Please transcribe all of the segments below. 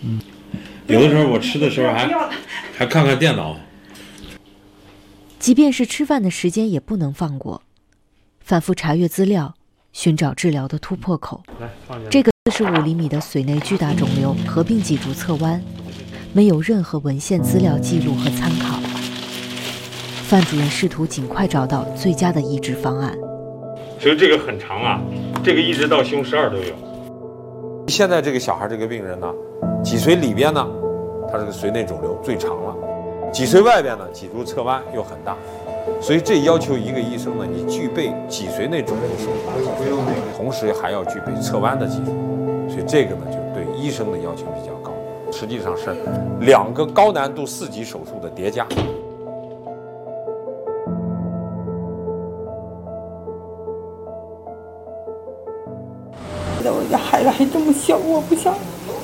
有的时候我吃的时候还看看电脑。 即便是吃饭的时间也不能放过，反复查阅资料，寻找治疗的突破口。这个45厘米的髓内巨大肿瘤合并脊柱侧弯，没有任何文献资料记录和参考。范主任试图尽快找到最佳的移植方案。 所以这个很长啊，这个一直到胸12都有。 现在这个小孩这个病人呢，脊髓里边呢，他这个髓内肿瘤最长了，脊髓外边呢，脊柱侧弯又很大，所以这要求一个医生呢，你具备脊髓内肿瘤手术，同时还要具备侧弯的技术，所以这个呢，就对医生的要求比较高。实际上是2个高难度4级手术的叠加。 我家孩子还这么小，我不想。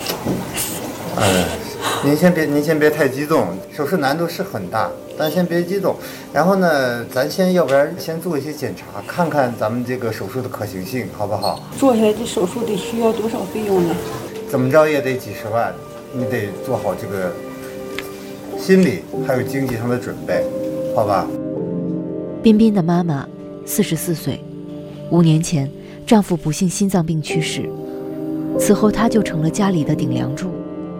您先别太激动，手术难度是很大，但先别激动。然后呢，咱要不然先做一些检查，看看咱们这个手术的可行性，好不好？ 做下来这手术得需要多少费用呢？ 怎么着也得几十万，你得做好这个心理还有经济上的准备，好吧？ 彬彬的妈妈44岁，5年前丈夫不幸心脏病去世，此后她就成了家里的顶梁柱。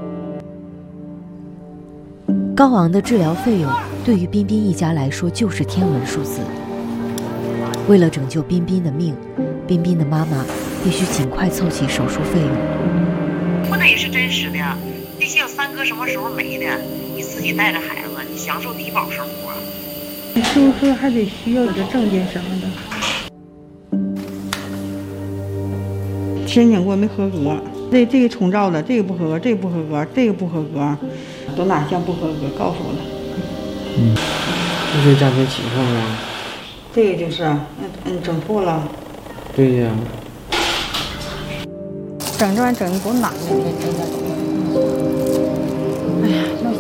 高昂的治疗费用对于彬彬一家来说就是天文数字。为了拯救彬彬的命，彬彬的妈妈必须尽快凑齐手术费用。 不，那也是真实的，那些有3哥什么时候没的，你自己带着孩子，你享受低保生活。 你是不是还得需要这证件什么的？申请过没合格，这个冲照的，这个不合格，这个不合格，这个不合格，都哪项不合格？告诉我了。 这是家庭情况啊。 这个就是，整错了。 对呀。 整这玩意整多难的，这个。哎呀，那